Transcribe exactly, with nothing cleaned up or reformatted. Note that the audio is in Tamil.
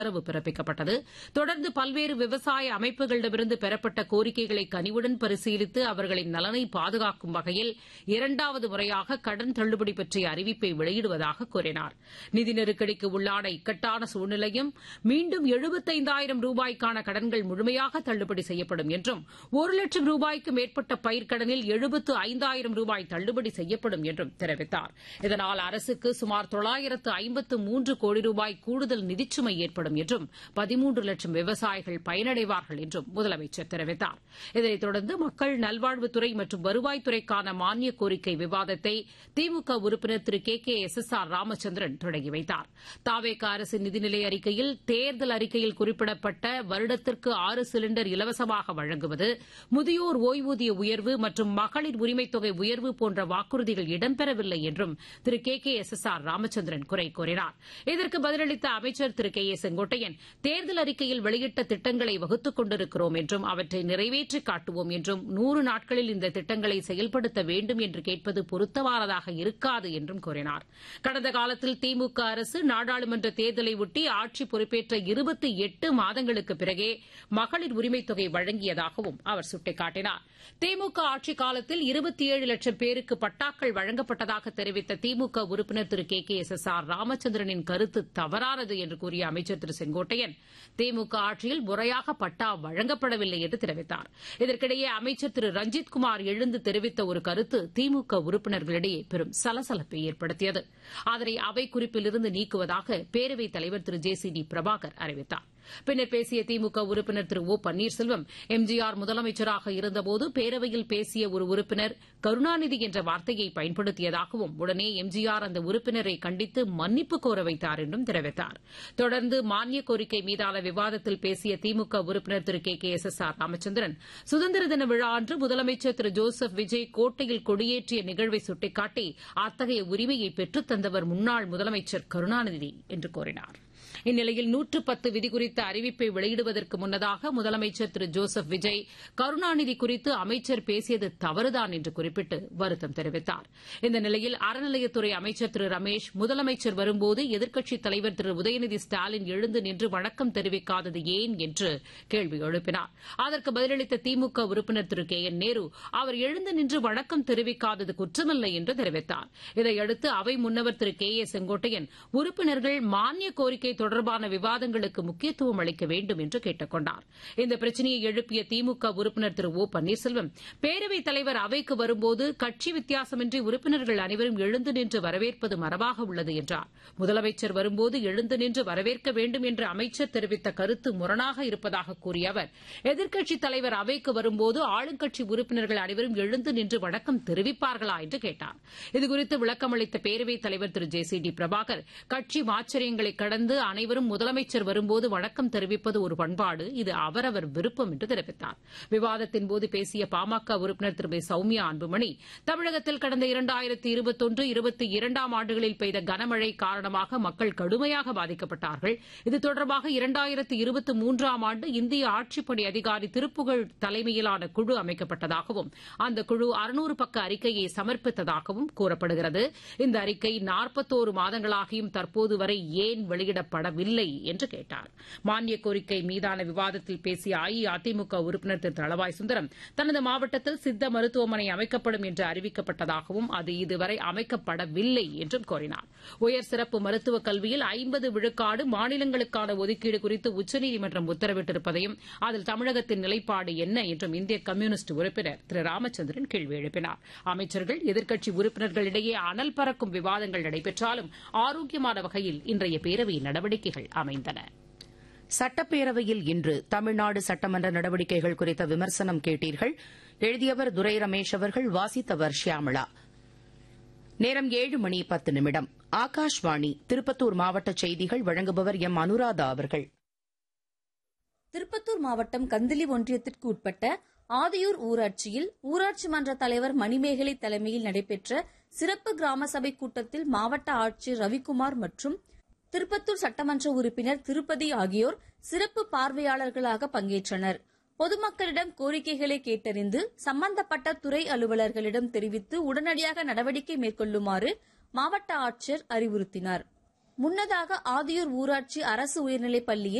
உத்தரவு பிறப்பிக்கப்பட்டது. தொடர்ந்து பல்வேறு விவசாய அமைப்புகளிடமிருந்து பெறப்பட்ட கோரிக்கைகளை கனிவுடன் பரிசீலித்து அவர்களின் நலனை பாதுகாக்கும் வகையில் இரண்டாவது முறையாக கடன் தள்ளுபடி பற்றிய அறிவிப்பை வெளியிடுவதாக கூறினார். நிதி நெருக்கடிக்கு உள்ளான இக்கட்டான சூழ்நிலையும் மீண்டும் எழுபத்தைந்தாயிரம் ரூபாய்க்கான கடன்கள் முழுமையாக தள்ளுபடி செய்யப்படும் என்றும் ஒரு லட்சம் ரூபாய்க்கு மேற்பட்ட பயிர்க்கடனில் எழுபத்து ஐந்தாயிரம் ரூபாய் தள்ளுபடி செய்யப்படும் என்றும் தெரிவித்தார். இதனால் அரசுக்கு சுமார் தொள்ளாயிரத்து ஐம்பத்து மூன்று கோடி ரூபாய் கூடுதல் நிதிச்சுமை ஏற்படும் என்றும் பதிமூன்று லட்சம் விவசாயிகள் பயனடைவார்கள் என்றும் முதலமைச்சர் தெரிவித்தார். இதனைத் தொடர்ந்து மக்கள் நல்வாழ்வுத்துறை மற்றும் வருவாய்த்துறைக்கான மானிய கோரிக்கை விவாதத்தை திமுக உறுப்பினர் திரு K K S S R Ramachandran தொடங்கி வைத்தார். தாவேகா அரசின் நிதிநிலை அறிக்கையில் தேர்தல் அறிக்கையில் குறிப்பிடப்பட்ட வருடத்திற்கு ஆறு சிலிண்டர் இலவசமாக வழங்குவது, முதியோர் ஓய்வூதிய உயர்வு மற்றும் மகளிர் உரிமைத் தொகை உயர்வு போன்ற வாக்குறுதிகள் இடம்பெறவில்லை என்றும் திரு K K S S R Ramachandran குறை கூறினார். இதற்கு பதிலளித்த அமைச்சர் திரு கே ஏ செங்கோட்டையன், தேர்தல் அறிக்கையில் வெளியிட்ட திட்டங்களை வகுத்துக் கொண்டிருக்கிறோம் என்றும் அவற்றை நிறைவேற்றிக் காட்டுவோம் என்றும் நூறு நாட்களில் இந்த திட்டங்களை செயல்படுத்த வேண்டும் என்று கேட்பது பொருத்தமானதாக இருக்காது என்றும் கூறினார். கடந்த காலத்தில் திமுக அரசு நாடாளுமன்ற தேர்தலை ஒட்டி ஆட்சி பொறுப்பேற்ற இருபத்தி எட்டு மாதங்களுக்கு பிறகே மகளிர் உரிமைத் தொகை வழங்கியதாகவும் அவர் சுட்டிக்காட்டினார். திமுக ஆட்சிக் காலத்தில் இருபத்தி ஏழு லட்சம் பேருக்கு பட்டாக்கள் வழங்கப்பட்டதாக தெரிவித்த திமுக உறுப்பினர் திரு K K S S R ராமச்சந்திரனின் கருத்து தவறானது என்று கூறிய அமைச்சர் திரு செங்கோட்டையன், திமுக ஆட்சியில் முறையாக பட்டா வழங்கப்படவில்லை என்று தெரிவித்தார். இதற்கிடையே அமைச்சர் திரு ரஞ்சித்குமார் எழுந்து தெரிவித்த ஒரு கருத்து திமுக உறுப்பினர்களிடையே பெரும் சலசலப்பை ஏற்படுத்தியது. அதனை அவை குறிப்பிலிருந்து நீக்குவதாக பேரவைத் தலைவர் திரு ஜே சி டி பிரபாகர் அறிவித்தார். பின்னர் பேசிய திமுக உறுப்பினர் திரு ஓ பன்னீர்செல்வம், எம் ஜி ஆர் முதலமைச்சராக இருந்தபோது பேரவையில் பேசிய ஒரு உறுப்பினர் கருணாநிதி என்ற வார்த்தையை பயன்படுத்தியதாகவும் உடனே எம் ஜி ஆர் அந்த உறுப்பினரை கண்டித்து மன்னிப்பு கோர வைத்தார் என்றும் தெரிவித்தார். தொடர்ந்து மானிய கோரிக்கை மீதான விவாதத்தில் பேசிய திமுக உறுப்பினர் திரு K K S S R Ramachandran, சுதந்திர தின விழா அன்று முதலமைச்சர் திரு ஜோசப் விஜய் கோட்டையில் கொடியேற்றிய நிகழ்வை சுட்டிக்காட்டி அத்தகைய உரிமையை பெற்றுத் தந்தவர் முன்னாள் முதலமைச்சர் கருணாநிதி என்று கூறினார். இந்நிலையில் நூற்று பத்து விதி குறித்த அறிவிப்பை வெளியிடுவதற்கு முன்னதாக முதலமைச்சர் திரு ஜோசப் விஜய் கருணாநிதி குறித்து அமைச்சர் பேசியது தவறுதான் என்று குறிப்பிட்டு வருத்தம் தெரிவித்தார். இந்த நிலையில் அறநிலையத்துறை அமைச்சர் திரு ரமேஷ், முதலமைச்சர் வரும்போது எதிர்க்கட்சித் தலைவர் திரு உதயநிதி ஸ்டாலின் எழுந்து நின்று வணக்கம் தெரிவிக்காதது ஏன் என்று கேள்வி எழுப்பினார். அதற்கு பதிலளித்த திமுக உறுப்பினர் திரு கே என் நேரு, அவர் எழுந்து நின்று வணக்கம் தெரிவிக்காதது குற்றமில்லை என்று தெரிவித்தார். இதையடுத்து அவை முன்னவர் திரு கே ஏ செங்கோட்டையன், உறுப்பினர்கள் மானிய கோரிக்கை தொடர்பான விவாதங்களுக்கு முக்கியத்துவம் அளிக்க வேண்டும் என்று கேட்டுக் கொண்டார். இந்த பிரச்சினையை எழுப்பிய திமுக உறுப்பினர் திரு ஓ பன்னீர்செல்வம், பேரவைத் தலைவர் அவைக்கு வரும்போது கட்சி வித்தியாசமின்றி உறுப்பினர்கள் அனைவரும் எழுந்து நின்று வரவேற்பது மரபாக உள்ளது என்றார். முதலமைச்சர் வரும்போது எழுந்து நின்று வரவேற்க வேண்டும் என்று அமைச்சர் தெரிவித்த கருத்து முரணாக இருப்பதாக கூறிய அவர், எதிர்க்கட்சித் தலைவர் அவைக்கு வரும்போது ஆளுங்கட்சி உறுப்பினர்கள் அனைவரும் எழுந்து நின்று வணக்கம் தெரிவிப்பார்களா என்று கேட்டார். இதுகுறித்து விளக்கமளித்த பேரவைத் தலைவர் திரு ஜே சி டி பிரபாகர், கட்சி மாச்சரியங்களை கடந்து அனைவரும் முதலமைச்சர் வரும்போது வணக்கம் தெரிவிப்பது ஒரு பண்பாடு, இது அவரவர் விருப்பம் என்று தெரிவித்தார். விவாதத்தின்போது பேசிய பாமக உறுப்பினர் திருமதி சௌமியா அன்புமணி, தமிழகத்தில் கடந்த இரண்டாயிரத்தி இருபத்தொன்று இருபத்தி இரண்டாம் ஆண்டுகளில் பெய்த கனமழை காரணமாக மக்கள் கடுமையாக பாதிக்கப்பட்டார்கள். இது தொடர்பாக இரண்டாயிரத்தி இருபத்தி மூன்றாம் ஆண்டு இந்திய ஆட்சிப்பணி அதிகாரி திருப்புகழ் தலைமையிலான குழு அமைக்கப்பட்டதாகவும் அந்த குழு அறுநூறு பக்க அறிக்கையை சமர்ப்பித்ததாகவும் கூறப்படுகிறது. இந்த அறிக்கை நாற்பத்தோரு மாதங்களாகியும் தற்போது வரை ஏன் வெளியிடப்படவில்லை என்று கேட்டார். மானிய கோரிக்கை மீதான விவாதத்தில் பேசிய அஇஅதிமுக உறுப்பினர் திரு தளவாய் சுந்தரம், தனது மாவட்டத்தில் சித்த மருத்துவமனை அமைக்கப்படும் என்று அறிவிக்கப்பட்டதாகவும் அது இதுவரை அமைக்கப்படவில்லை என்றும் கூறினார். உயர் சிறப்பு மருத்துவக் கல்வியில் ஐம்பது விழுக்காடு மாநிலங்களுக்கான ஒதுக்கீடு குறித்து உச்சநீதிமன்றம் உத்தரவிட்டிருப்பதையும் அதில் தமிழகத்தின் நிலைப்பாடு என்ன என்றும் இந்திய கம்யூனிஸ்ட் உறுப்பினர் திரு ராமச்சந்திரன் கேள்வி எழுப்பினார். அமைச்சர்கள், எதிர்க்கட்சி உறுப்பினர்களிடையே அனல் பறக்கும் விவாதங்கள் நடைபெற்றாலும் ஆரோக்கியமான வகையில் இன்றைய பேரவையின் நடவடிக்கைகள் அமைந்தன. சட்டப்பேரவையில் இன்று தமிழ்நாடு சட்டமன்ற நடவடிக்கைகள் குறித்த விமர்சனம் கேட்டீர்கள். எழுதியவர் துரை ரமேஷ் அவர்கள், வாசித்தவர் ஷியாமளா. நேரம் ஏழு மணி பத்து நிமிடம். ஆகாஷ்வாணி திருப்பத்தூர் மாவட்ட செய்திகள் வழங்குபவர் எம் அனுராதா அவர்கள். திருப்பத்தூர் மாவட்டம் கந்திலி ஒன்றியத்திற்கு உட்பட்ட ஆதியூர் ஊராட்சியில் ஊராட்சி மன்ற தலைவர் மணிமேகலை தலைமையில் நடைபெற்ற சிறப்பு கிராம சபை கூட்டத்தில் மாவட்ட ஆட்சியர் ரவிக்குமார் மற்றும் திருப்பத்தூர் சட்டமன்ற உறுப்பினர் திருப்பதி ஆகியோர் சிறப்பு பார்வையாளர்களாக பங்கேற்றனர். பொதுமக்களிடம் கோரிக்கைகளை கேட்டறிந்து சம்பந்தப்பட்ட துறை அலுவலர்களிடம் தெரிவித்து உடனடியாக நடவடிக்கை மேற்கொள்ளுமாறு மாவட்ட ஆட்சியர் அறிவுறுத்தினார். முன்னதாக ஆதியூர் ஊராட்சி அரசு உயர்நிலைப் பள்ளியில்